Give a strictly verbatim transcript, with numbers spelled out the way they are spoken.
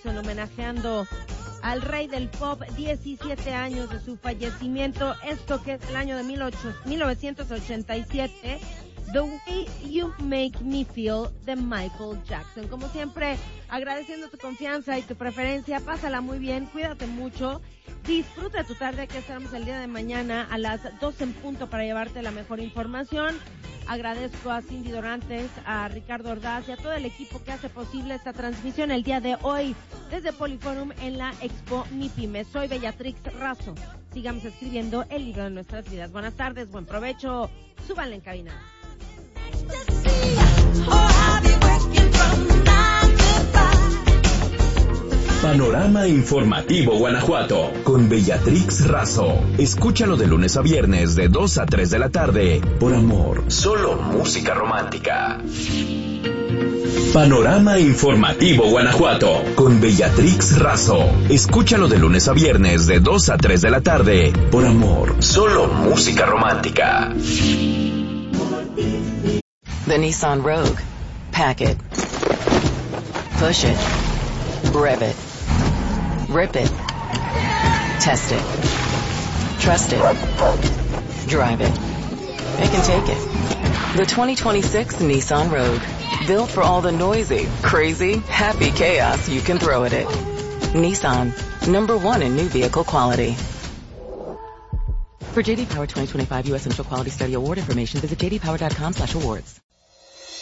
Jackson homenajeando al rey del pop, diecisiete años de su fallecimiento, esto que es el año de mil novecientos ochenta y siete, The Way You Make Me Feel de Michael Jackson. Como siempre, agradeciendo tu confianza y tu preferencia, pásala muy bien, cuídate mucho, disfruta tu tarde, que estaremos el día de mañana a las doce en punto para llevarte la mejor información. Agradezco a Cindy Dorantes, a Ricardo Ordaz y a todo el equipo que hace posible esta transmisión el día de hoy desde Poliforum en la Expo MIPYME. Soy Bellatrix Razo. Sigamos escribiendo el libro de nuestras vidas. Buenas tardes, buen provecho. Súbanle en cabina. Panorama Informativo Guanajuato con Bellatrix Razo. Escúchalo de lunes a viernes de dos a tres de la tarde por Amor. Solo música romántica. Panorama Informativo Guanajuato con Bellatrix Razo. Escúchalo de lunes a viernes de dos a tres de la tarde por Amor. Solo música romántica. The Nissan Rogue. Pack it. Push it. Rev it. Rip it. Test it. Trust it. Drive it. It can take it. The twenty twenty-six Nissan Rogue. Built for all the noisy, crazy, happy chaos you can throw at it. Nissan. Number one in new vehicle quality. For J D Power twenty twenty-five U S Initial Quality Study Award information, visit j d power dot com slash awards.